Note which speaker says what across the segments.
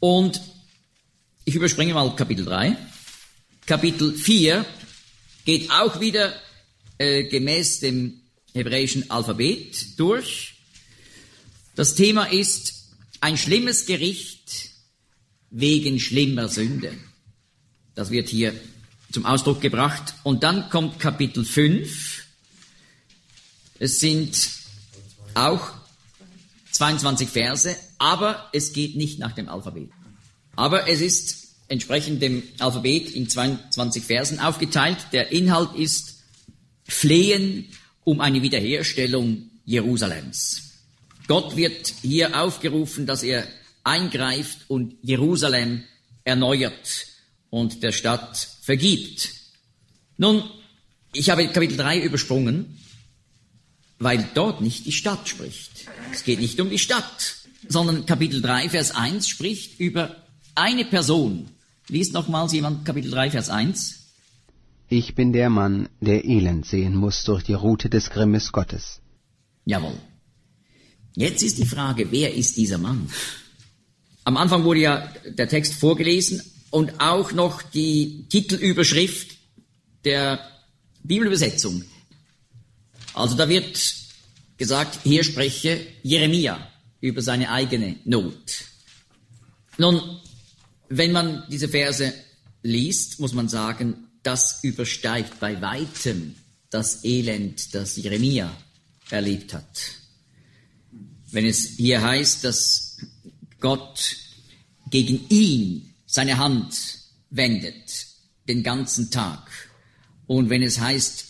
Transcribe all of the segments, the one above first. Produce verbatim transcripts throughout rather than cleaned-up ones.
Speaker 1: Und ich überspringe mal Kapitel drei. Kapitel vier geht auch wieder äh, gemäß dem hebräischen Alphabet durch. Das Thema ist ein schlimmes Gericht wegen schlimmer Sünde. Das wird hier zum Ausdruck gebracht. Und dann kommt Kapitel fünf. Es sind auch zweiundzwanzig Verse, aber es geht nicht nach dem Alphabet. Aber es ist entsprechend dem Alphabet in zweiundzwanzig Versen aufgeteilt. Der Inhalt ist Flehen um eine Wiederherstellung Jerusalems. Gott wird hier aufgerufen, dass er eingreift und Jerusalem erneuert und der Stadt vergibt. Nun, ich habe Kapitel drei übersprungen, weil dort nicht die Stadt spricht. Es geht nicht um die Stadt, sondern Kapitel drei, Vers eins spricht über eine Person. Liest nochmals jemand Kapitel drei, Vers eins.
Speaker 2: Ich bin der Mann, der Elend sehen muss durch die Rute des Grimmes Gottes.
Speaker 1: Jawohl. Jetzt ist die Frage, wer ist dieser Mann? Am Anfang wurde ja der Text vorgelesen und auch noch die Titelüberschrift der Bibelübersetzung. Also da wird gesagt, hier spreche Jeremia über seine eigene Not. Nun, wenn man diese Verse liest, muss man sagen, das übersteigt bei weitem das Elend, das Jeremia erlebt hat. Wenn es hier heißt, dass Gott gegen ihn seine Hand wendet, den ganzen Tag, und wenn es heißt,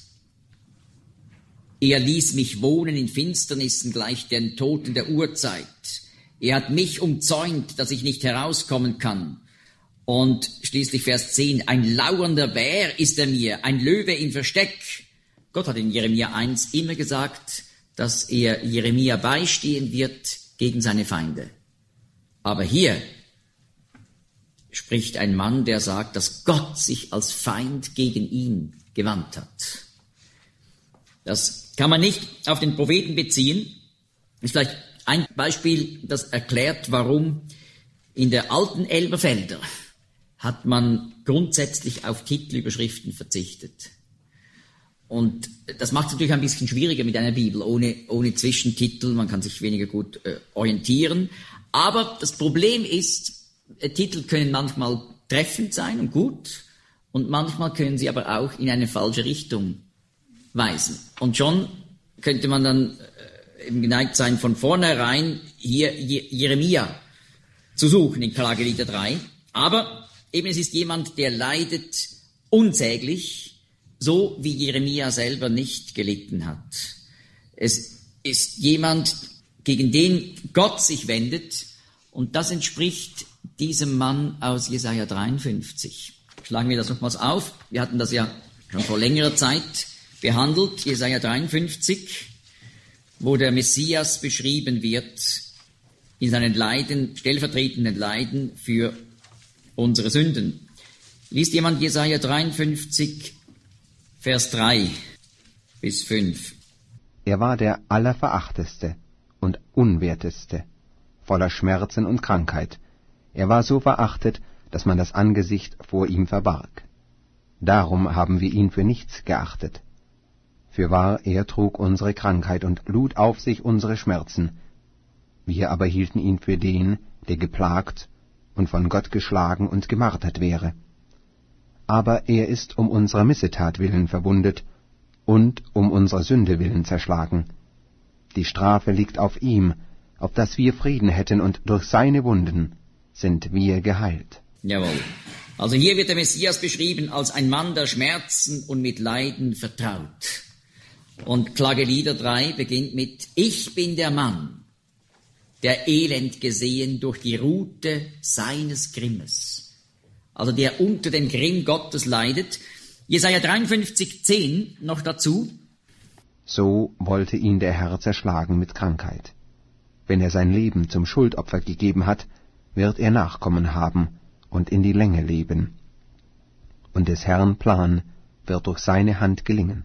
Speaker 1: er ließ mich wohnen in Finsternissen gleich den Toten der Urzeit. Er hat mich umzäunt, dass ich nicht herauskommen kann. Und schließlich Vers zehn, ein lauernder Bär ist er mir, ein Löwe im Versteck. Gott hat in Jeremia eins immer gesagt, dass er Jeremia beistehen wird gegen seine Feinde. Aber hier spricht ein Mann, der sagt, dass Gott sich als Feind gegen ihn gewandt hat. Das kann man nicht auf den Propheten beziehen. Das ist vielleicht ein Beispiel, das erklärt, warum in der alten Elberfelder hat man grundsätzlich auf Titelüberschriften verzichtet. Und das macht es natürlich ein bisschen schwieriger mit einer Bibel, ohne, ohne Zwischentitel, man kann sich weniger gut äh, orientieren. Aber das Problem ist, äh, Titel können manchmal treffend sein und gut, und manchmal können sie aber auch in eine falsche Richtung weisen. Und schon könnte man dann äh, eben geneigt sein, von vornherein hier Je- Jeremia zu suchen in Klagelieder drei. Aber eben es ist jemand, der leidet unsäglich, so wie Jeremia selber nicht gelitten hat. Es ist jemand, gegen den Gott sich wendet, und das entspricht diesem Mann aus Jesaja dreiundfünfzig. Schlagen wir das nochmals auf. Wir hatten das ja schon vor längerer Zeit behandelt, Jesaja dreiundfünfzig, wo der Messias beschrieben wird in seinen Leiden, stellvertretenden Leiden für unsere Sünden. Liest jemand Jesaja dreiundfünfzig, Vers drei bis fünf.
Speaker 2: Er war der Allerverachteste und Unwerteste, voller Schmerzen und Krankheit. Er war so verachtet, dass man das Angesicht vor ihm verbarg. Darum haben wir ihn für nichts geachtet. Fürwahr, er trug unsere Krankheit und lud auf sich unsere Schmerzen. Wir aber hielten ihn für den, der geplagt und von Gott geschlagen und gemartert wäre. Aber er ist um unserer Missetat willen verwundet und um unserer Sünde willen zerschlagen. Die Strafe liegt auf ihm, auf dass wir Frieden hätten, und durch seine Wunden sind wir geheilt.
Speaker 1: Jawohl. Also hier wird der Messias beschrieben als ein Mann der Schmerzen und mit Leiden vertraut. Und Klagelieder drei beginnt mit: Ich bin der Mann, der Elend gesehen durch die Rute seines Grimmes. Also der unter dem Grimm Gottes leidet. Jesaja dreiundfünfzig, zehn noch dazu.
Speaker 2: So wollte ihn der Herr zerschlagen mit Krankheit. Wenn er sein Leben zum Schuldopfer gegeben hat, wird er Nachkommen haben und in die Länge leben. Und des Herrn Plan wird durch seine Hand gelingen.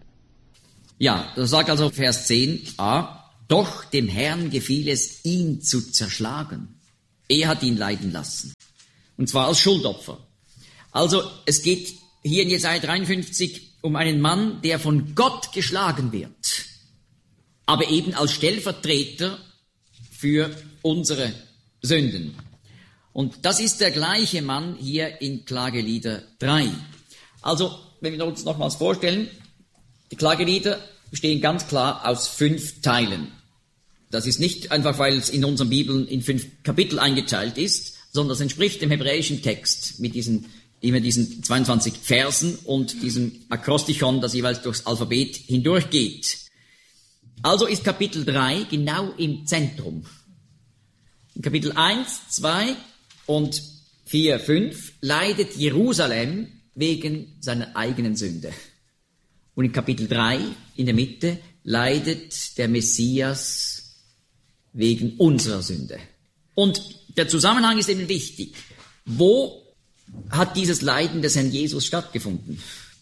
Speaker 1: Ja, das sagt also Vers zehn a, doch dem Herrn gefiel es, ihn zu zerschlagen. Er hat ihn leiden lassen. und zwar als Schuldopfer. Also es geht hier in Jesaja dreiundfünfzig um einen Mann, der von Gott geschlagen wird, aber eben als Stellvertreter für unsere Sünden. Und das ist der gleiche Mann hier in Klagelieder drei. Also, wenn wir uns nochmals vorstellen, die Klagelieder bestehen ganz klar aus fünf Teilen. Das ist nicht einfach, weil es in unseren Bibeln in fünf Kapitel eingeteilt ist, sondern es entspricht dem hebräischen Text mit diesen, immer diesen zweiundzwanzig Versen und diesem Akrostichon, das jeweils durchs Alphabet hindurchgeht. Also ist Kapitel drei genau im Zentrum. In Kapitel eins, zwei und vier, fünf leidet Jerusalem wegen seiner eigenen Sünde. Und in Kapitel drei, in der Mitte, leidet der Messias wegen unserer Sünde. Und der Zusammenhang ist eben wichtig. Wo hat dieses Leiden des Herrn Jesus stattgefunden?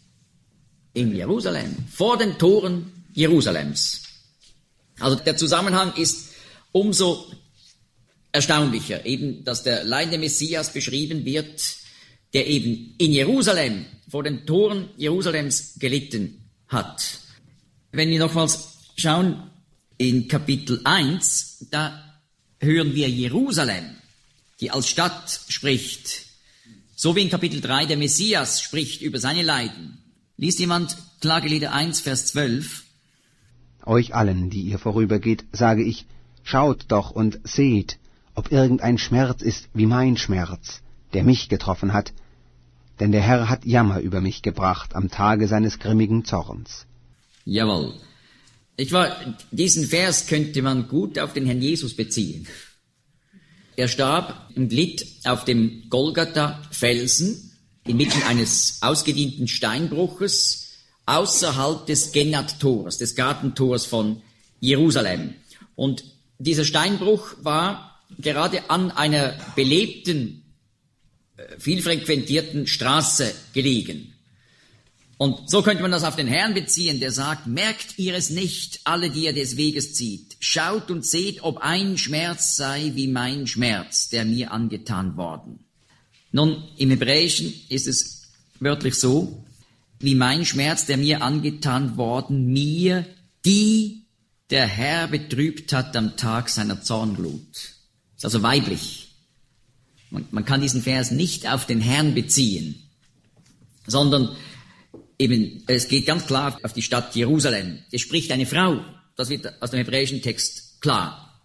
Speaker 1: In Jerusalem, vor den Toren Jerusalems. Also der Zusammenhang ist umso erstaunlicher, eben, dass der leidende Messias beschrieben wird, der eben in Jerusalem, vor den Toren Jerusalems gelitten hat. Wenn wir nochmals schauen in Kapitel eins, da hören wir Jerusalem, die als Stadt spricht, so wie in Kapitel drei der Messias spricht über seine Leiden. Liest jemand Klagelieder eins, Vers zwölf?
Speaker 2: Euch allen, die ihr vorübergeht, sage ich, schaut doch und seht, ob irgendein Schmerz ist wie mein Schmerz, der mich getroffen hat, denn der Herr hat Jammer über mich gebracht am Tage seines grimmigen Zorns.
Speaker 1: Jawohl. Ich war, diesen Vers könnte man gut auf den Herrn Jesus beziehen. Er starb und litt auf dem Golgatha-Felsen inmitten eines ausgedienten Steinbruches außerhalb des Genat-Tors, des Gartentors von Jerusalem. Und dieser Steinbruch war gerade an einer belebten, viel frequentierten Straße gelegen. Und so könnte man das auf den Herrn beziehen, der sagt, merkt ihr es nicht, alle, die ihr des Weges zieht, schaut und seht, ob ein Schmerz sei wie mein Schmerz, der mir angetan worden. Nun, im Hebräischen ist es wörtlich so, wie mein Schmerz, der mir angetan worden, mir, die der Herr betrübt hat am Tag seiner Zornglut. Das ist also weiblich. Man, man kann diesen Vers nicht auf den Herrn beziehen, sondern eben, es geht ganz klar auf die Stadt Jerusalem. Es spricht eine Frau. Das wird aus dem hebräischen Text klar.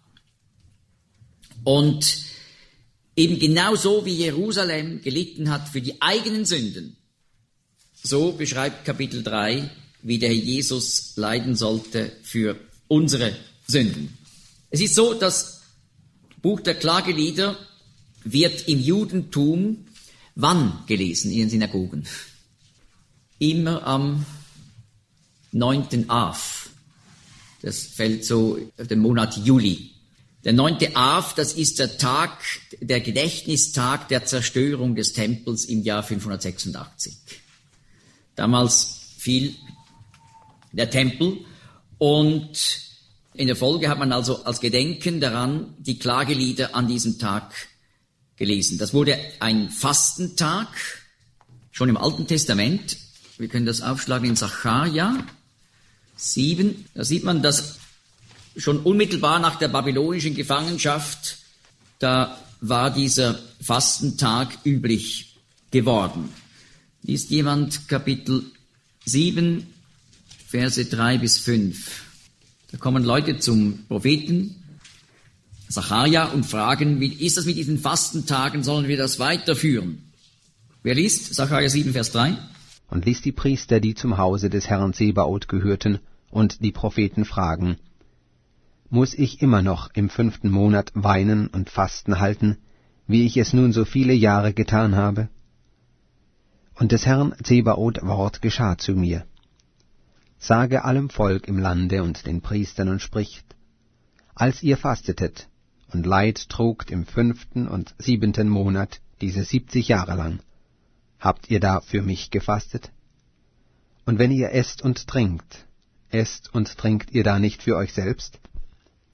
Speaker 1: Und eben genauso wie Jerusalem gelitten hat für die eigenen Sünden, so beschreibt Kapitel drei, wie der Herr Jesus leiden sollte für unsere Sünden. Es ist so, das Buch der Klagelieder wird im Judentum wann gelesen in den Synagogen? Immer am neunten Av. Das fällt so auf den Monat Juli. Der neunte Av, das ist der Tag, der Gedächtnistag der Zerstörung des Tempels im Jahr fünfhundertsechsundachtzig. Damals fiel der Tempel und in der Folge hat man also als Gedenken daran die Klagelieder an diesem Tag gelesen. Das wurde ein Fastentag, schon im Alten Testament. Wir können das aufschlagen in Sacharja sieben. Da sieht man, dass schon unmittelbar nach der babylonischen Gefangenschaft, da war dieser Fastentag üblich geworden. Liest jemand Kapitel sieben, Verse drei bis fünf. Da kommen Leute zum Propheten Sacharja und fragen, wie ist das mit diesen Fastentagen, sollen wir das weiterführen? Wer liest? Sacharja sieben, Vers drei.
Speaker 2: Und ließ die Priester, die zum Hause des Herrn Zebaoth gehörten, und die Propheten fragen, muss ich immer noch im fünften Monat weinen und Fasten halten, wie ich es nun so viele Jahre getan habe? Und des Herrn Zebaoth Wort geschah zu mir. Sage allem Volk im Lande und den Priestern und spricht, als ihr fastetet und Leid trugt im fünften und siebenten Monat, diese siebzig Jahre lang, habt ihr da für mich gefastet? Und wenn ihr esst und trinkt, esst und trinkt ihr da nicht für euch selbst?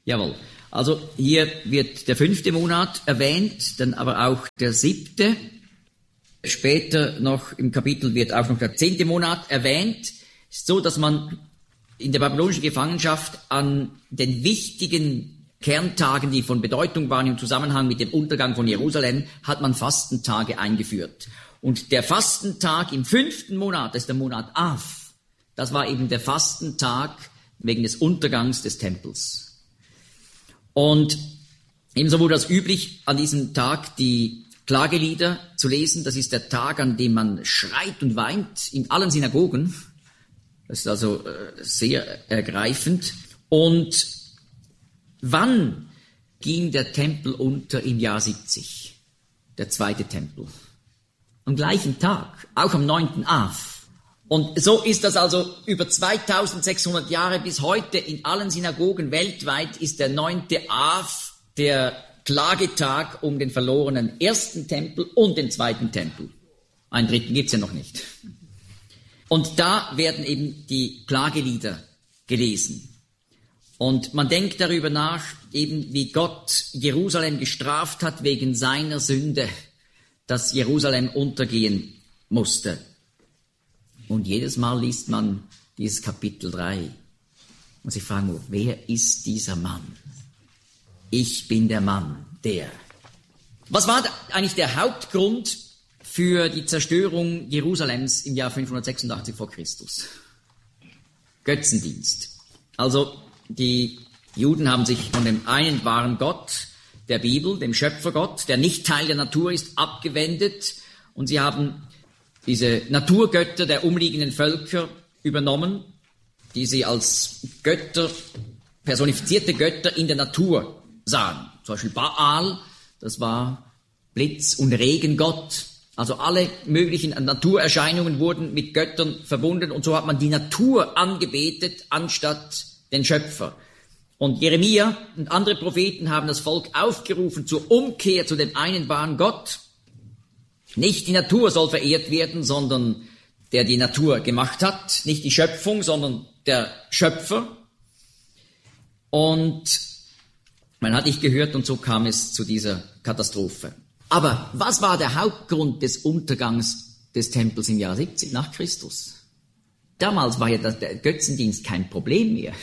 Speaker 1: Jawohl. Also hier wird der fünfte Monat erwähnt, dann aber auch der siebte. Später noch im Kapitel wird auch noch der zehnte Monat erwähnt. Es ist so, dass man in der babylonischen Gefangenschaft an den wichtigen Kerntagen, die von Bedeutung waren im Zusammenhang mit dem Untergang von Jerusalem, hat man Fastentage eingeführt. Und der Fastentag im fünften Monat, das ist der Monat Av, das war eben der Fastentag wegen des Untergangs des Tempels. Und ebenso wurde es üblich, an diesem Tag die Klagelieder zu lesen. Das ist der Tag, an dem man schreit und weint in allen Synagogen. Das ist also äh, sehr ergreifend. Und wann ging der Tempel unter im Jahr siebzig? Der zweite Tempel. Am gleichen Tag, auch am neunten Av. Und so ist das also über zweitausendsechshundert Jahre bis heute in allen Synagogen weltweit ist der neunte Av der Klagetag um den verlorenen ersten Tempel und den zweiten Tempel. Einen dritten gibt's ja noch nicht. Und da werden eben die Klagelieder gelesen. Und man denkt darüber nach, eben wie Gott Jerusalem gestraft hat wegen seiner Sünde, dass Jerusalem untergehen musste. Und jedes Mal liest man dieses Kapitel drei. Und sich fragen, wer ist dieser Mann? Ich bin der Mann, der. Was war eigentlich der Hauptgrund für die Zerstörung Jerusalems im Jahr fünfhundertsechsundachtzig vor Christus? Götzendienst. Also die Juden haben sich von dem einen wahren Gott der Bibel, dem Schöpfergott, der nicht Teil der Natur ist, abgewendet. Und sie haben diese Naturgötter der umliegenden Völker übernommen, die sie als Götter, personifizierte Götter in der Natur sahen. Zum Beispiel Baal, das war Blitz- und Regengott. Also alle möglichen Naturerscheinungen wurden mit Göttern verbunden und so hat man die Natur angebetet anstatt den Schöpfer. Und Jeremia und andere Propheten haben das Volk aufgerufen zur Umkehr zu dem einen wahren Gott. Nicht die Natur soll verehrt werden, sondern der die Natur gemacht hat. Nicht die Schöpfung, sondern der Schöpfer. Und man hat nicht gehört und so kam es zu dieser Katastrophe. Aber was war der Hauptgrund des Untergangs des Tempels im Jahr siebzig nach Christus? Damals war ja der Götzendienst kein Problem mehr.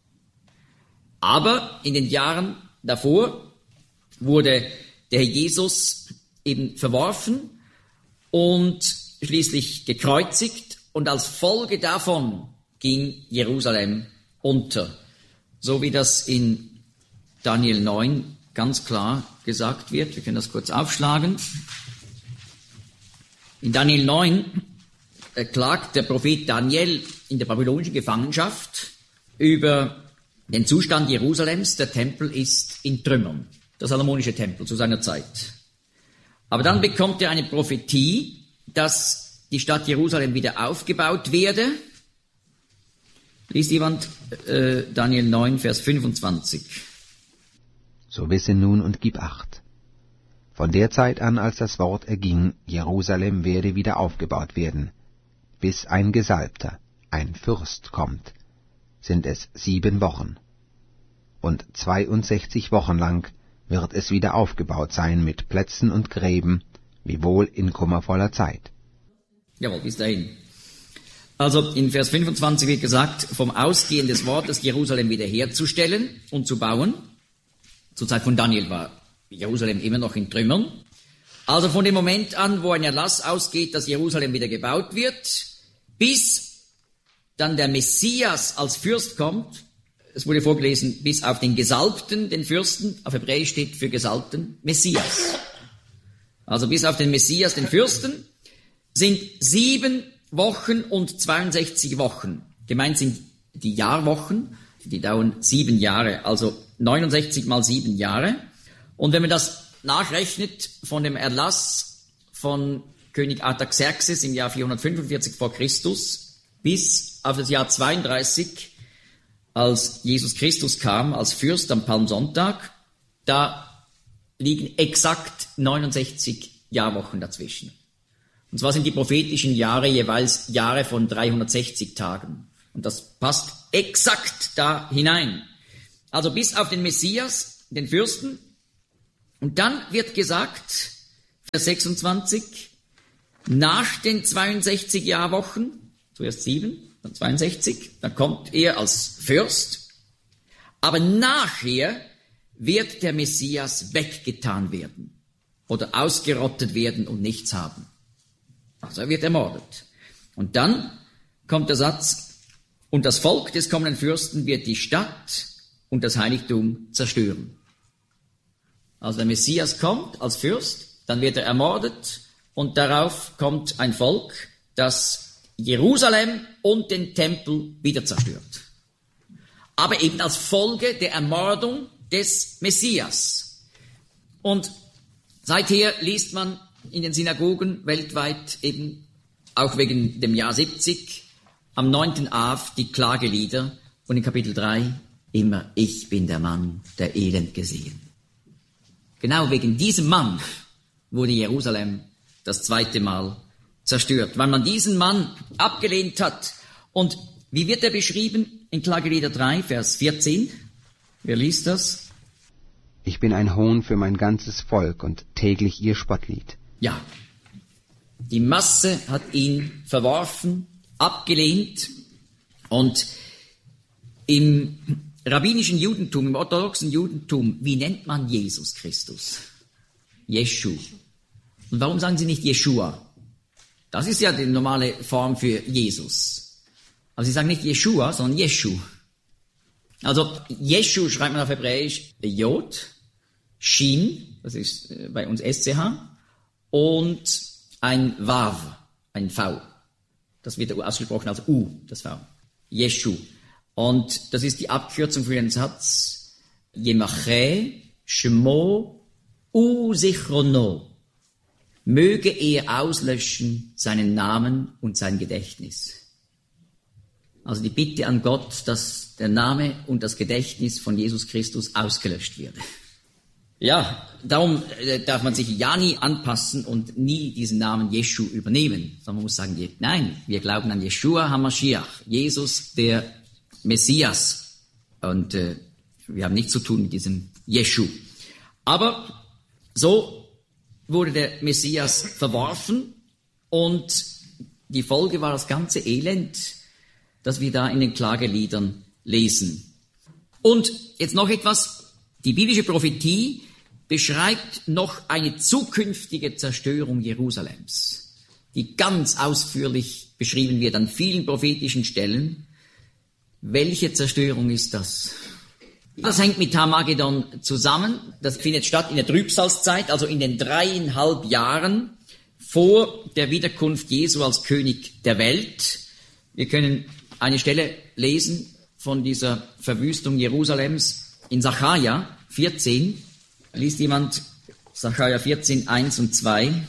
Speaker 1: Aber in den Jahren davor wurde der Herr Jesus eben verworfen und schließlich gekreuzigt und als Folge davon ging Jerusalem unter. So wie das in Daniel neun ganz klar gesagt wird. Wir können das kurz aufschlagen. In Daniel neun klagt der Prophet Daniel in der babylonischen Gefangenschaft über den Zustand Jerusalems. Der Tempel ist in Trümmern. Der salomonische Tempel zu seiner Zeit. Aber dann bekommt er eine Prophetie, dass die Stadt Jerusalem wieder aufgebaut werde. Liest jemand äh, Daniel neun, Vers fünfundzwanzig.
Speaker 2: So wisse nun und gib Acht. Von der Zeit an, als das Wort erging, Jerusalem werde wieder aufgebaut werden, bis ein Gesalbter, ein Fürst kommt, sind es sieben Wochen. Und zweiundsechzig Wochen lang wird es wieder aufgebaut sein mit Plätzen und Gräben, wiewohl in kummervoller Zeit.
Speaker 1: Jawohl, bis dahin. Also in Vers fünfundzwanzig wird gesagt, vom Ausgehen des Wortes Jerusalem wiederherzustellen und zu bauen. Zur Zeit von Daniel war Jerusalem immer noch in Trümmern. Also von dem Moment an, wo ein Erlass ausgeht, dass Jerusalem wieder gebaut wird, bis dann der Messias als Fürst kommt, es wurde vorgelesen, bis auf den Gesalbten, den Fürsten, auf Hebräisch steht für Gesalbten, Messias. Also bis auf den Messias, den Fürsten, sind sieben Wochen und zweiundsechzig Wochen. Gemeint sind die Jahrwochen, die dauern sieben Jahre, also neunundsechzig mal sieben Jahre. Und wenn man das nachrechnet von dem Erlass von König Artaxerxes im Jahr vierhundertfünfundvierzig vor Christus bis auf das Jahr zweiunddreißig, als Jesus Christus kam als Fürst am Palmsonntag, da liegen exakt neunundsechzig Jahrwochen dazwischen. Und zwar sind die prophetischen Jahre jeweils Jahre von dreihundertsechzig Tagen. Und das passt exakt da hinein. Also bis auf den Messias, den Fürsten. Und dann wird gesagt, Vers sechsundzwanzig, nach den zweiundsechzig Jahrwochen, zuerst sieben, dann zweiundsechzig, dann kommt er als Fürst. Aber nachher wird der Messias weggetan werden oder ausgerottet werden und nichts haben. Also er wird ermordet. Und dann kommt der Satz, und das Volk des kommenden Fürsten wird die Stadt und das Heiligtum zerstören. Also der Messias kommt als Fürst, dann wird er ermordet und darauf kommt ein Volk, das Jerusalem und den Tempel wieder zerstört. Aber eben als Folge der Ermordung des Messias. Und seither liest man in den Synagogen weltweit eben, auch wegen dem Jahr siebzig, am neunten Av die Klagelieder und in Kapitel drei immer, ich bin der Mann, der Elend gesehen. Genau wegen diesem Mann wurde Jerusalem das zweite Mal zerstört, weil man diesen Mann abgelehnt hat. Und wie wird er beschrieben in Klagelieder drei, Vers vierzehn? Wer liest das?
Speaker 2: Ich bin ein Hohn für mein ganzes Volk und täglich ihr Spottlied.
Speaker 1: Ja, die Masse hat ihn verworfen, abgelehnt. Und im rabbinischen Judentum, im orthodoxen Judentum, wie nennt man Jesus Christus? Jeschu. Und warum sagen sie nicht Jeschua? Das ist ja die normale Form für Jesus. Aber sie sagen nicht Jeschua, sondern Jeschu. Also Jeschu schreibt man auf Hebräisch Jod, Shin, das ist bei uns S C H, und ein Wav, ein V. Das wird ausgesprochen als U, das V. Jeschu. Und das ist die Abkürzung für den Satz Yemache Shmo Usichrono. Möge er auslöschen seinen Namen und sein Gedächtnis. Also die Bitte an Gott, dass der Name und das Gedächtnis von Jesus Christus ausgelöscht wird. Ja, darum darf man sich ja nie anpassen und nie diesen Namen Jeschu übernehmen. Sondern man muss sagen, nein, wir glauben an Yeshua HaMashiach, Jesus, der Messias. Und äh, wir haben nichts zu tun mit diesem Jeschu. Aber so wurde der Messias verworfen und die Folge war das ganze Elend, das wir da in den Klageliedern lesen. Und jetzt noch etwas, die biblische Prophetie beschreibt noch eine zukünftige Zerstörung Jerusalems, die ganz ausführlich beschrieben wird an vielen prophetischen Stellen. Welche Zerstörung ist das? Das hängt mit Harmagedon zusammen. Das findet statt in der Trübsalzeit, also in den dreieinhalb Jahren vor der Wiederkunft Jesu als König der Welt. Wir können eine Stelle lesen von dieser Verwüstung Jerusalems in Sacharja vierzehn. Liest jemand Sacharja vierzehn, eins und zwei?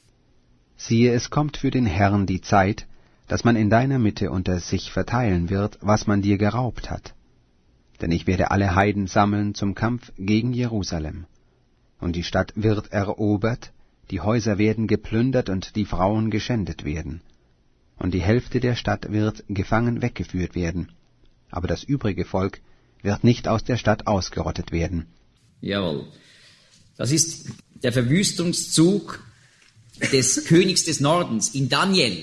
Speaker 2: Siehe, es kommt für den Herrn die Zeit, dass man in deiner Mitte unter sich verteilen wird, was man dir geraubt hat. Denn ich werde alle Heiden sammeln zum Kampf gegen Jerusalem. Und die Stadt wird erobert, die Häuser werden geplündert und die Frauen geschändet werden. Und die Hälfte der Stadt wird gefangen weggeführt werden. Aber das übrige Volk wird nicht aus der Stadt ausgerottet werden.
Speaker 1: Jawohl. Das ist der Verwüstungszug des Königs des Nordens in Daniel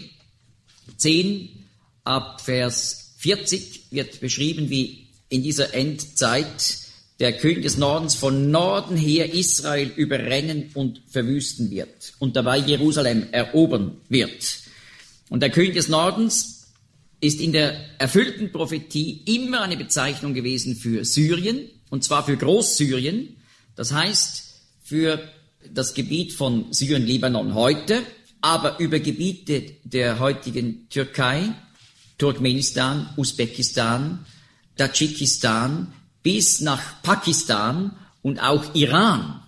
Speaker 1: zehn ab Vers vierzig wird beschrieben, wie in dieser Endzeit der König des Nordens von Norden her Israel überrennen und verwüsten wird und dabei Jerusalem erobern wird. Und der König des Nordens ist in der erfüllten Prophetie immer eine Bezeichnung gewesen für Syrien, und zwar für Großsyrien, das heißt für das Gebiet von Syrien, Libanon heute, aber über Gebiete der heutigen Türkei, Turkmenistan, Usbekistan, Tadschikistan bis nach Pakistan und auch Iran.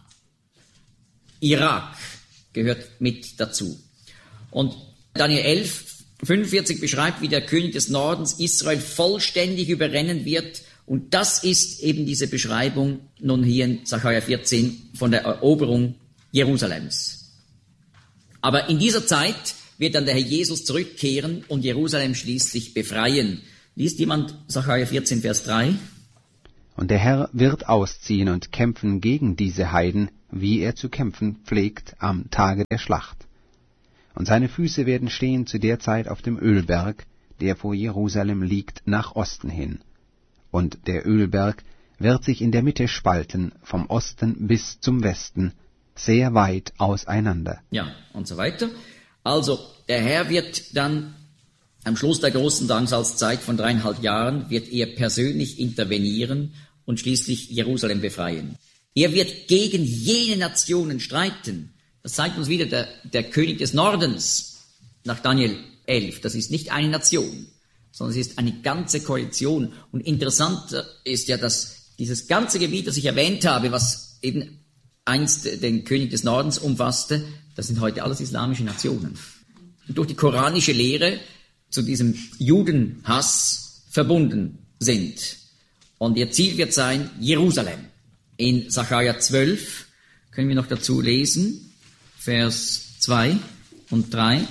Speaker 1: Irak gehört mit dazu. Und Daniel elf, fünfundvierzig beschreibt, wie der König des Nordens Israel vollständig überrennen wird. Und das ist eben diese Beschreibung nun hier in Sacharja vierzehn von der Eroberung Jerusalems. Aber in dieser Zeit wird dann der Herr Jesus zurückkehren und Jerusalem schließlich befreien. Liest jemand Sacharja vierzehn, Vers drei?
Speaker 2: Und der Herr wird ausziehen und kämpfen gegen diese Heiden, wie er zu kämpfen pflegt am Tage der Schlacht. Und seine Füße werden stehen zu der Zeit auf dem Ölberg, der vor Jerusalem liegt, nach Osten hin. Und der Ölberg wird sich in der Mitte spalten, vom Osten bis zum Westen, sehr weit auseinander.
Speaker 1: Ja, und so weiter. Also, der Herr wird dann am Schluss der großen Drangsalzzeit von dreieinhalb Jahren, wird er persönlich intervenieren und schließlich Jerusalem befreien. Er wird gegen jene Nationen streiten. Das zeigt uns wieder der, der König des Nordens nach Daniel elf. Das ist nicht eine Nation, sondern es ist eine ganze Koalition. Und interessant ist ja, dass dieses ganze Gebiet, das ich erwähnt habe, was eben einst den König des Nordens umfasste, das sind heute alles islamische Nationen. Und durch die koranische Lehre zu diesem Judenhass verbunden sind. Und ihr Ziel wird sein, Jerusalem. In Sacharja zwölf können wir noch dazu lesen, Vers zwei und drei.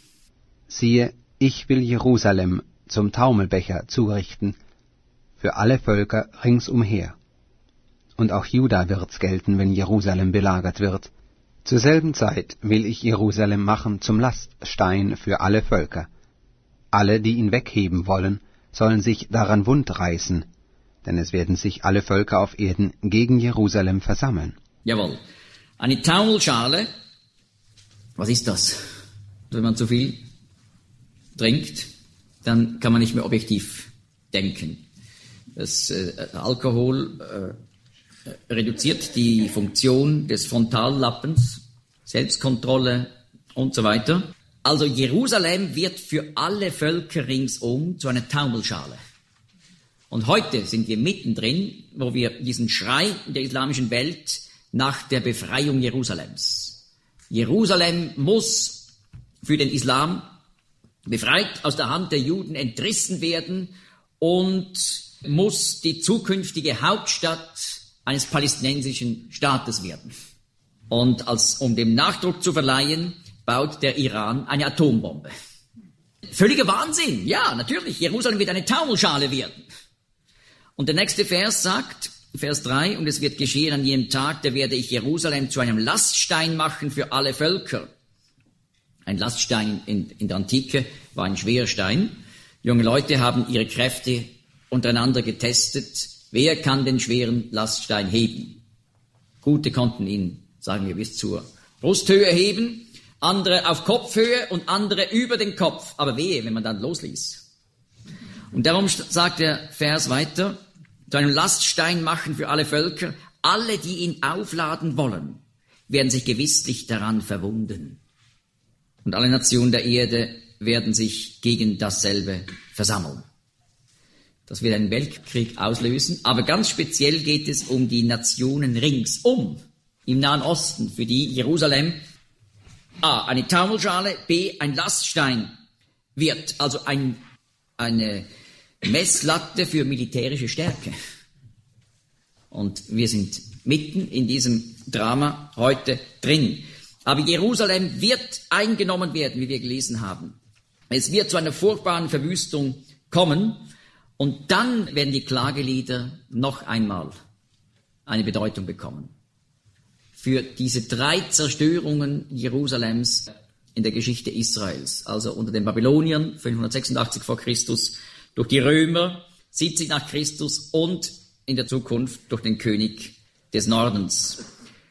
Speaker 2: Siehe, ich will Jerusalem zum Taumelbecher zurichten, für alle Völker ringsumher. Und auch Juda wird's gelten, wenn Jerusalem belagert wird. Zur selben Zeit will ich Jerusalem machen zum Laststein für alle Völker. Alle, die ihn wegheben wollen, sollen sich daran wundreißen, denn es werden sich alle Völker auf Erden gegen Jerusalem versammeln.
Speaker 1: Jawohl. Eine Taumelschale, was ist das? Wenn man zu viel trinkt, dann kann man nicht mehr objektiv denken. Das äh, Alkohol äh, reduziert die Funktion des Frontallappens, Selbstkontrolle und so weiter. Also Jerusalem wird für alle Völker ringsum zu einer Taumelschale. Und heute sind wir mittendrin, wo wir diesen Schrei der islamischen Welt nach der Befreiung Jerusalems. Jerusalem muss für den Islam befreit aus der Hand der Juden entrissen werden und muss die zukünftige Hauptstadt eines palästinensischen Staates werden. Und als, um dem Nachdruck zu verleihen, baut der Iran eine Atombombe. Völliger Wahnsinn, ja, natürlich, Jerusalem wird eine Taumelschale werden. Und der nächste Vers sagt, Vers drei, und es wird geschehen an jenem Tag, da werde ich Jerusalem zu einem Laststein machen für alle Völker. Ein Laststein in, in der Antike war ein schwerer Stein. Junge Leute haben ihre Kräfte untereinander getestet. Wer kann den schweren Laststein heben? Gute konnten ihn, sagen wir, bis zur Brusthöhe heben, andere auf Kopfhöhe und andere über den Kopf. Aber wehe, wenn man dann losließ. Und darum sagt der Vers weiter, zu einem Laststein machen für alle Völker. Alle, die ihn aufladen wollen, werden sich gewisslich daran verwunden. Und alle Nationen der Erde werden sich gegen dasselbe versammeln. Das wird einen Weltkrieg auslösen, aber ganz speziell geht es um die Nationen ringsum im Nahen Osten, für die Jerusalem A. eine Taumelschale, B. ein Laststein wird, also ein, eine Messlatte für militärische Stärke. Und wir sind mitten in diesem Drama heute drin. Aber Jerusalem wird eingenommen werden, wie wir gelesen haben. Es wird zu einer furchtbaren Verwüstung kommen und dann werden die Klagelieder noch einmal eine Bedeutung bekommen. Für diese drei Zerstörungen Jerusalems in der Geschichte Israels, also unter den Babyloniern fünfhundertsechsundachtzig vor Christus, durch die Römer siebzig nach Christus und in der Zukunft durch den König des Nordens.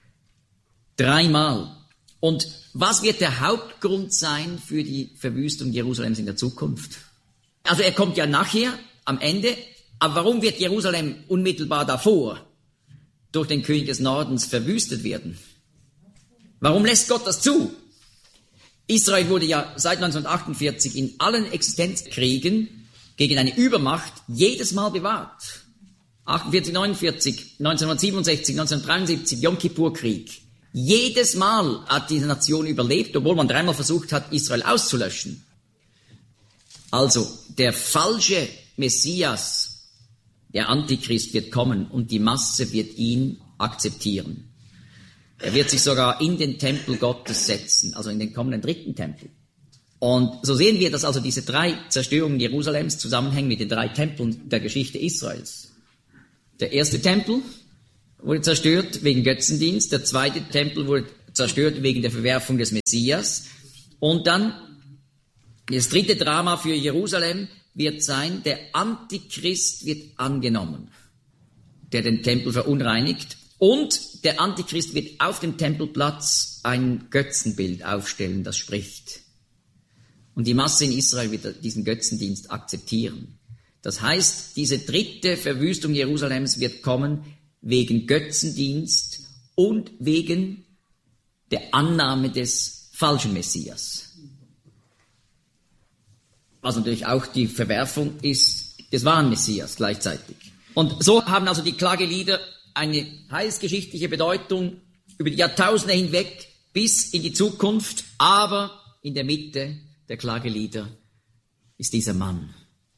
Speaker 1: Dreimal. Und was wird der Hauptgrund sein für die Verwüstung Jerusalems in der Zukunft? Also er kommt ja nachher, am Ende, aber warum wird Jerusalem unmittelbar davor durch den König des Nordens verwüstet werden? Warum lässt Gott das zu? Israel wurde ja seit neunzehnhundertachtundvierzig in allen Existenzkriegen gegen eine Übermacht jedes Mal bewahrt. achtundvierzig, neunundvierzig, neunzehnhundertsiebenundsechzig, neunzehnhundertdreiundsiebzig, Yom Kippur-Krieg. Jedes Mal hat diese Nation überlebt, obwohl man dreimal versucht hat, Israel auszulöschen. Also, der falsche Messias, der Antichrist, wird kommen und die Masse wird ihn akzeptieren. Er wird sich sogar in den Tempel Gottes setzen, also in den kommenden dritten Tempel. Und so sehen wir, dass also diese drei Zerstörungen Jerusalems zusammenhängen mit den drei Tempeln der Geschichte Israels. Der erste Tempel wurde zerstört wegen Götzendienst, der zweite Tempel wurde zerstört wegen der Verwerfung des Messias. Und dann das dritte Drama für Jerusalem wird sein, der Antichrist wird angenommen, der den Tempel verunreinigt. Und der Antichrist wird auf dem Tempelplatz ein Götzenbild aufstellen, das spricht. Und die Masse in Israel wird diesen Götzendienst akzeptieren. Das heißt, diese dritte Verwüstung Jerusalems wird kommen wegen Götzendienst und wegen der Annahme des falschen Messias. Was natürlich auch die Verwerfung ist des wahren Messias gleichzeitig. Und so haben also die Klagelieder eine heilsgeschichtliche Bedeutung über die Jahrtausende hinweg bis in die Zukunft, aber in der Mitte der Klagelieder ist dieser Mann,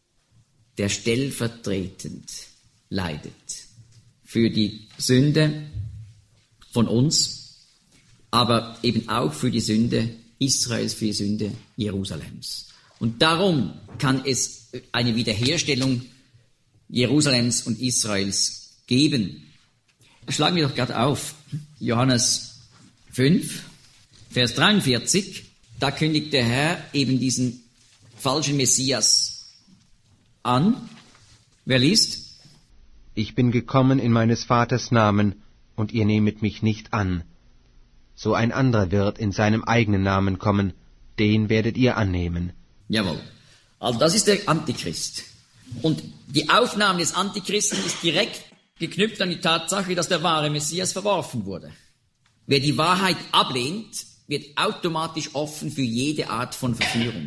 Speaker 1: der stellvertretend leidet für die Sünde von uns, aber eben auch für die Sünde Israels, für die Sünde Jerusalems. Und darum kann es eine Wiederherstellung Jerusalems und Israels geben. Schlagen wir doch gerade auf, Johannes fünf, Vers dreiundvierzig, da kündigt der Herr eben diesen falschen Messias an. Wer liest?
Speaker 2: Ich bin gekommen in meines Vaters Namen, und ihr nehmet mich nicht an. So ein anderer wird in seinem eigenen Namen kommen, den werdet ihr annehmen.
Speaker 1: Jawohl. Also das ist der Antichrist. Und die Aufnahme des Antichristen ist direkt geknüpft an die Tatsache, dass der wahre Messias verworfen wurde. Wer die Wahrheit ablehnt, wird automatisch offen für jede Art von Verführung.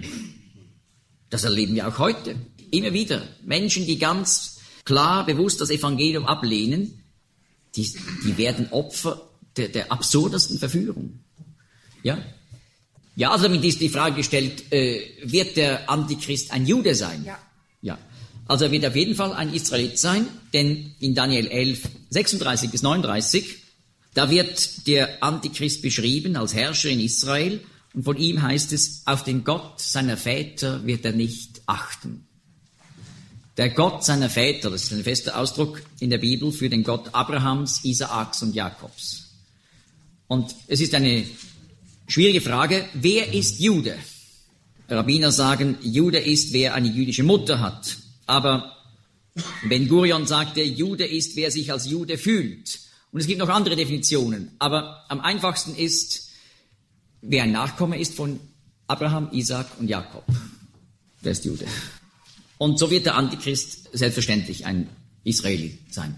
Speaker 1: Das erleben wir auch heute. Immer wieder. Menschen, die ganz klar, bewusst das Evangelium ablehnen, die, die werden Opfer der, der absurdesten Verführung. Ja? Ja, also damit ist die Frage gestellt, äh, wird der Antichrist ein Jude sein?
Speaker 3: Ja.
Speaker 1: Ja. Also er wird auf jeden Fall ein Israelit sein, denn in Daniel elf, sechsunddreißig bis neununddreißig, da wird der Antichrist beschrieben als Herrscher in Israel und von ihm heißt es, auf den Gott seiner Väter wird er nicht achten. Der Gott seiner Väter, das ist ein fester Ausdruck in der Bibel für den Gott Abrahams, Isaaks und Jakobs. Und es ist eine schwierige Frage, wer ist Jude? Rabbiner sagen, Jude ist, wer eine jüdische Mutter hat. Aber Ben-Gurion sagte, Jude ist, wer sich als Jude fühlt. Und es gibt noch andere Definitionen. Aber am einfachsten ist, wer ein Nachkomme ist von Abraham, Isaak und Jakob. Der ist Jude. Und so wird der Antichrist selbstverständlich ein Israeli sein.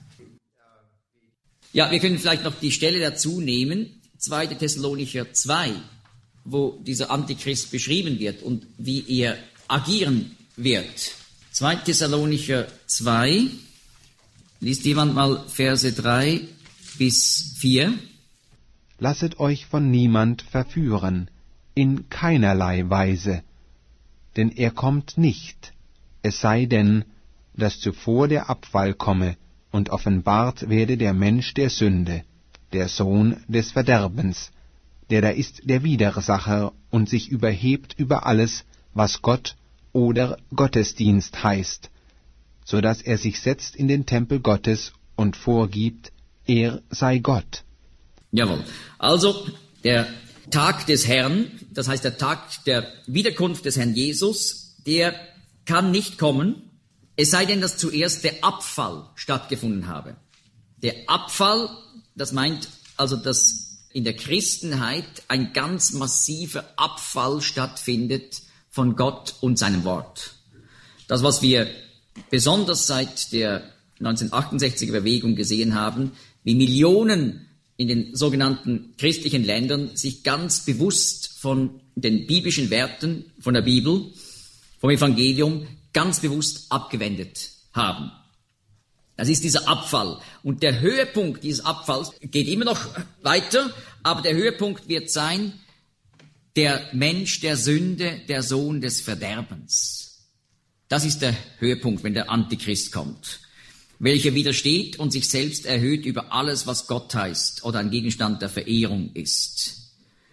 Speaker 1: Ja, wir können vielleicht noch die Stelle dazu nehmen, zweiter Thessalonicher zwei, wo dieser Antichrist beschrieben wird und wie er agieren wird. zweiter Thessalonicher zwei, liest jemand mal Verse drei bis vier.
Speaker 2: Lasset euch von niemand verführen, in keinerlei Weise, denn er kommt nicht, es sei denn, dass zuvor der Abfall komme und offenbart werde der Mensch der Sünde, der Sohn des Verderbens, der da ist der Widersacher und sich überhebt über alles, was Gott oder Gottesdienst heißt, so dass er sich setzt in den Tempel Gottes und vorgibt, er sei Gott.
Speaker 1: Jawohl. Also der Tag des Herrn, das heißt der Tag der Wiederkunft des Herrn Jesus, der kann nicht kommen, es sei denn, dass zuerst der Abfall stattgefunden habe. Der Abfall, das meint also, dass in der Christenheit ein ganz massiver Abfall stattfindet von Gott und seinem Wort. Das, was wir besonders seit der neunzehnhundertachtundsechziger Bewegung gesehen haben, wie Millionen in den sogenannten christlichen Ländern sich ganz bewusst von den biblischen Werten, von der Bibel, vom Evangelium, ganz bewusst abgewendet haben. Das ist dieser Abfall. Und der Höhepunkt dieses Abfalls geht immer noch weiter, aber der Höhepunkt wird sein, der Mensch der Sünde, der Sohn des Verderbens. Das ist der Höhepunkt, wenn der Antichrist kommt, welcher widersteht und sich selbst erhöht über alles, was Gott heißt oder ein Gegenstand der Verehrung ist.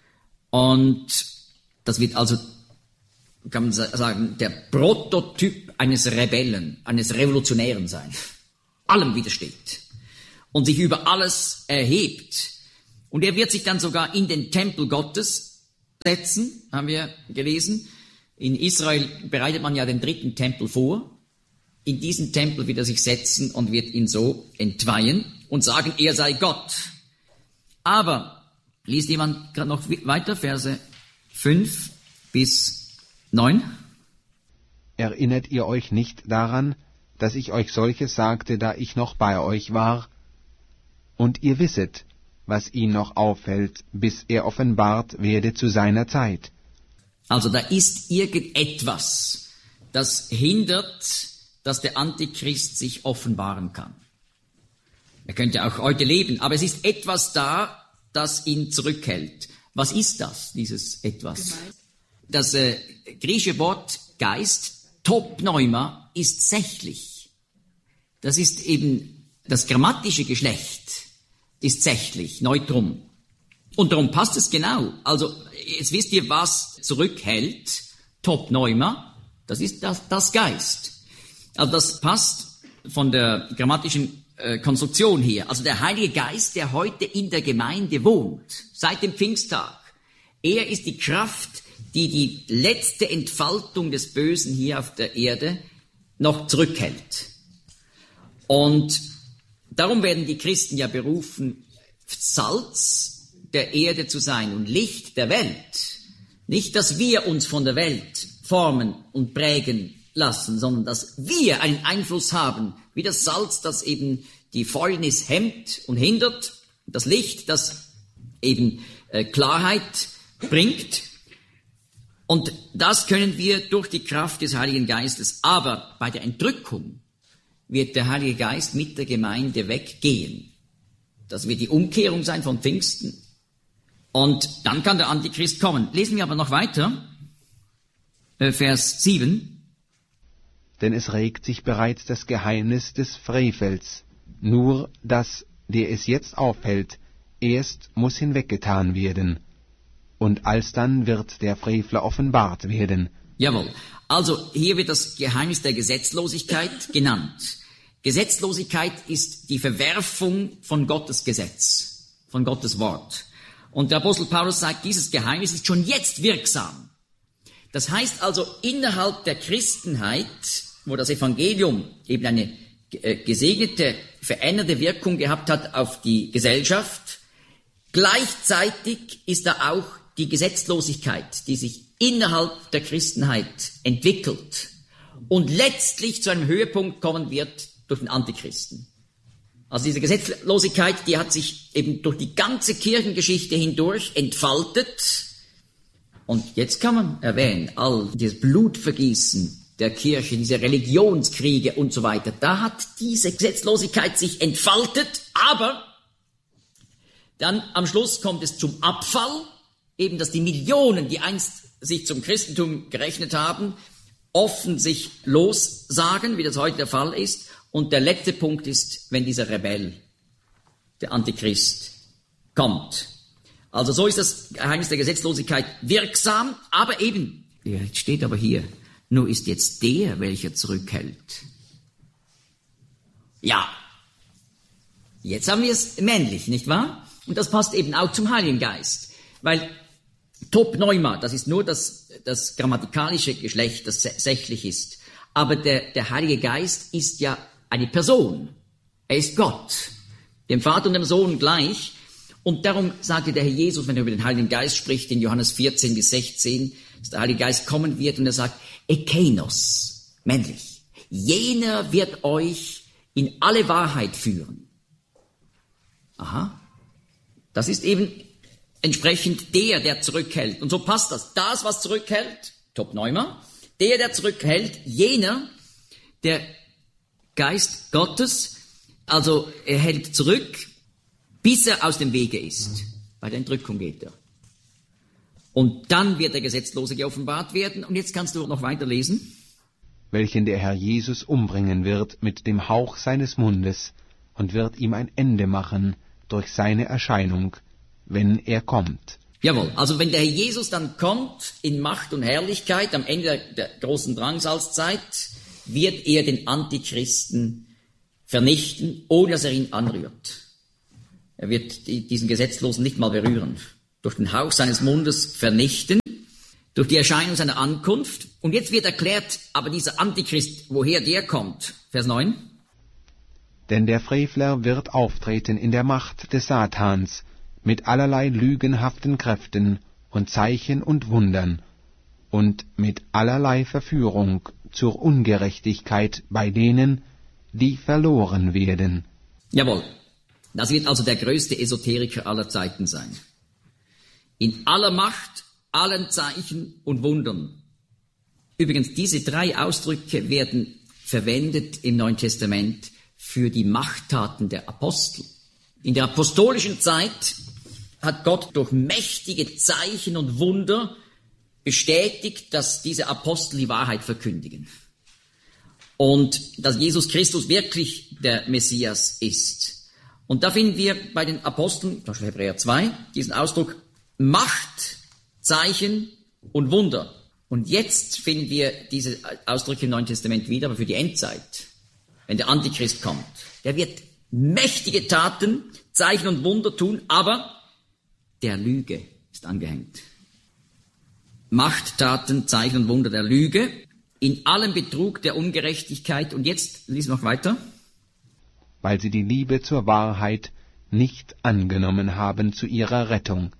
Speaker 1: Und das wird also, kann man sagen, der Prototyp eines Rebellen, eines Revolutionären sein. allem widersteht und sich über alles erhebt. Und er wird sich dann sogar in den Tempel Gottes setzen, haben wir gelesen. In Israel bereitet man ja den dritten Tempel vor. In diesen Tempel wird er sich setzen und wird ihn so entweihen und sagen, er sei Gott. Aber, liest jemand gerade noch weiter, Verse fünf bis neun?
Speaker 2: Erinnert ihr euch nicht daran, dass ich euch solches sagte, da ich noch bei euch war? Und ihr wisset, was ihn noch aufhält, bis er offenbart werde zu seiner Zeit.
Speaker 1: Also da ist irgendetwas, das hindert, dass der Antichrist sich offenbaren kann. Er könnte auch heute leben, aber es ist etwas da, das ihn zurückhält. Was ist das, dieses etwas? Das äh, griechische Wort Geist, Topneuma, ist sächlich. Das ist eben das grammatische Geschlecht, ist sächlich, Neutrum. Und darum passt es genau. Also, jetzt wisst ihr, was zurückhält, Topneuma, das ist das, das Geist. Also das passt von der grammatischen äh, Konstruktion her. Also der Heilige Geist, der heute in der Gemeinde wohnt, seit dem Pfingsttag, er ist die Kraft, die die letzte Entfaltung des Bösen hier auf der Erde noch zurückhält. Und darum werden die Christen ja berufen, Salz der Erde zu sein und Licht der Welt. Nicht, dass wir uns von der Welt formen und prägen lassen, sondern dass wir einen Einfluss haben, wie das Salz, das eben die Fäulnis hemmt und hindert, das Licht, das eben äh, Klarheit bringt. Und das können wir durch die Kraft des Heiligen Geistes. Aber bei der Entrückung wird der Heilige Geist mit der Gemeinde weggehen. Das wird die Umkehrung sein von Pfingsten. Und dann kann der Antichrist kommen. Lesen wir aber noch weiter, äh, Vers sieben.
Speaker 2: Denn es regt sich bereits das Geheimnis des Frevels, nur dass, der es jetzt aufhält, erst muss hinweggetan werden, und alsdann wird der Frevler offenbart werden.
Speaker 1: Jawohl, also hier wird das Geheimnis der Gesetzlosigkeit genannt. Gesetzlosigkeit ist die Verwerfung von Gottes Gesetz, von Gottes Wort. Und der Apostel Paulus sagt, dieses Geheimnis ist schon jetzt wirksam. Das heißt also, innerhalb der Christenheit, wo das Evangelium eben eine gesegnete, verändernde Wirkung gehabt hat auf die Gesellschaft, gleichzeitig ist da auch die Gesetzlosigkeit, die sich innerhalb der Christenheit entwickelt und letztlich zu einem Höhepunkt kommen wird durch den Antichristen. Also diese Gesetzlosigkeit, die hat sich eben durch die ganze Kirchengeschichte hindurch entfaltet. Und jetzt kann man erwähnen, all dieses Blutvergießen der Kirche, diese Religionskriege und so weiter, da hat diese Gesetzlosigkeit sich entfaltet, aber dann am Schluss kommt es zum Abfall, eben dass die Millionen, die einst sich zum Christentum gerechnet haben, offen sich lossagen, wie das heute der Fall ist. Und der letzte Punkt ist, wenn dieser Rebell, der Antichrist, kommt. Also so ist das Geheimnis der Gesetzlosigkeit wirksam, aber eben, jetzt steht aber hier, nur ist jetzt der, welcher zurückhält. Ja, jetzt haben wir es männlich, nicht wahr? Und das passt eben auch zum Heiligen Geist, weil Topneuma, das ist nur das, das grammatikalische Geschlecht, das sächlich ist, aber der, der Heilige Geist ist ja eine Person. Er ist Gott, dem Vater und dem Sohn gleich. Und darum sagte der Herr Jesus, wenn er über den Heiligen Geist spricht, in Johannes vierzehn bis sechzehn, dass der Heilige Geist kommen wird und er sagt, Ekeinos, männlich, jener wird euch in alle Wahrheit führen. Aha, das ist eben entsprechend der, der zurückhält. Und so passt das. Das, was zurückhält, Topneuma, der, der zurückhält, jener, der Geist Gottes, also er hält zurück, bis er aus dem Wege ist. Bei der Entrückung geht er. Und dann wird der Gesetzlose geoffenbart werden. Und jetzt kannst du noch weiterlesen.
Speaker 2: Welchen der Herr Jesus umbringen wird mit dem Hauch seines Mundes und wird ihm ein Ende machen durch seine Erscheinung, wenn er kommt.
Speaker 1: Jawohl, also wenn der Herr Jesus dann kommt in Macht und Herrlichkeit am Ende der, der großen Drangsalzzeit, wird er den Antichristen vernichten, ohne dass er ihn anrührt. Er wird diesen Gesetzlosen nicht mal berühren. Durch den Hauch seines Mundes vernichten, durch die Erscheinung seiner Ankunft. Und jetzt wird erklärt, aber dieser Antichrist, woher der kommt. Vers neun.
Speaker 2: Denn der Frevler wird auftreten in der Macht des Satans, mit allerlei lügenhaften Kräften und Zeichen und Wundern, und mit allerlei Verführung zur Ungerechtigkeit bei denen, die verloren werden.
Speaker 1: Jawohl, das wird also der größte Esoteriker aller Zeiten sein. In aller Macht, allen Zeichen und Wundern. Übrigens, diese drei Ausdrücke werden verwendet im Neuen Testament für die Machttaten der Apostel. In der apostolischen Zeit hat Gott durch mächtige Zeichen und Wunder bestätigt, dass diese Apostel die Wahrheit verkündigen. Und dass Jesus Christus wirklich der Messias ist. Und da finden wir bei den Aposteln, zum Beispiel Hebräer zwei, diesen Ausdruck Macht, Zeichen und Wunder. Und jetzt finden wir diese Ausdrücke im Neuen Testament wieder, aber für die Endzeit, wenn der Antichrist kommt. Der wird mächtige Taten, Zeichen und Wunder tun, aber der Lüge ist angehängt. Machttaten, Zeichen und Wunder der Lüge, in allem Betrug der Ungerechtigkeit. Und jetzt lies noch weiter.
Speaker 2: Weil sie die Liebe zur Wahrheit nicht angenommen haben zu ihrer Rettung.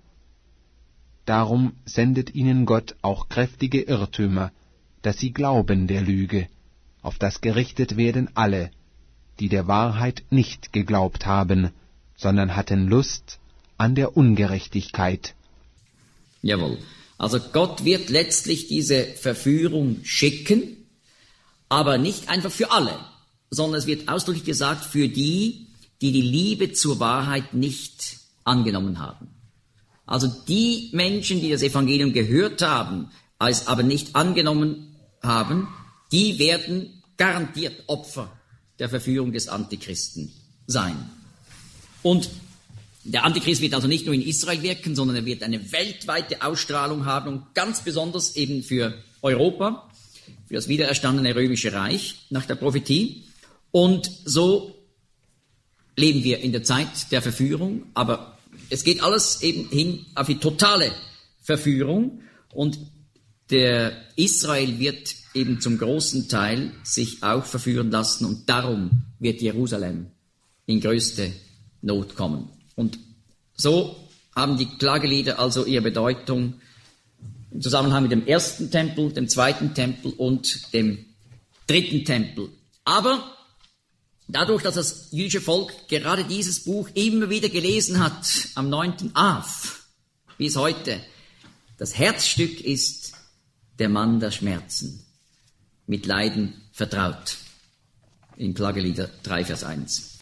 Speaker 2: Darum sendet ihnen Gott auch kräftige Irrtümer, dass sie glauben der Lüge, auf das gerichtet werden alle, die der Wahrheit nicht geglaubt haben, sondern hatten Lust an der Ungerechtigkeit.
Speaker 1: Jawohl. Also Gott wird letztlich diese Verführung schicken, aber nicht einfach für alle, sondern es wird ausdrücklich gesagt, für die, die die Liebe zur Wahrheit nicht angenommen haben. Also die Menschen, die das Evangelium gehört haben, es aber nicht angenommen haben, die werden garantiert Opfer der Verführung des Antichristen sein. Und der Antichrist wird also nicht nur in Israel wirken, sondern er wird eine weltweite Ausstrahlung haben und ganz besonders eben für Europa, für das wiedererstandene Römische Reich nach der Prophetie. Und so leben wir in der Zeit der Verführung, aber es geht alles eben hin auf die totale Verführung und der Israel wird eben zum großen Teil sich auch verführen lassen und darum wird Jerusalem in größte Not kommen. Und so haben die Klagelieder also ihre Bedeutung im Zusammenhang mit dem ersten Tempel, dem zweiten Tempel und dem dritten Tempel. Aber dadurch, dass das jüdische Volk gerade dieses Buch immer wieder gelesen hat, am neunten Av bis heute, das Herzstück ist der Mann der Schmerzen, mit Leiden vertraut. In Klagelieder drei, Vers eins.